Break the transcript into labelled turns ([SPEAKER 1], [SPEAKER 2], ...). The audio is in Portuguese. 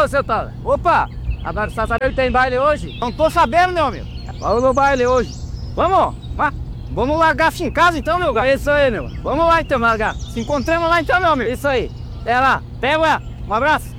[SPEAKER 1] Ô, seu tal. Opa! Agora você tá sabendo que tem baile hoje?
[SPEAKER 2] Não tô sabendo, meu amigo.
[SPEAKER 1] Vamos no baile hoje.
[SPEAKER 2] Vamos, vamos largar assim em casa então, meu gato.
[SPEAKER 1] Isso aí, meu. Vamos lá então, largar.
[SPEAKER 2] Se encontramos lá então, meu amigo.
[SPEAKER 1] Isso aí. Até lá.
[SPEAKER 2] Até lá. Um abraço.